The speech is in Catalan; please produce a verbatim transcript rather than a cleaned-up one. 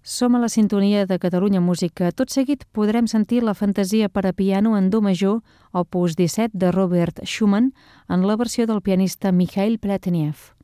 Som a la sintonia de Catalunya Música. Tot seguit podrem sentir la fantasia per a piano en do major, opus disset de Robert Schumann, en la versió del pianista Mikhail Platoniev.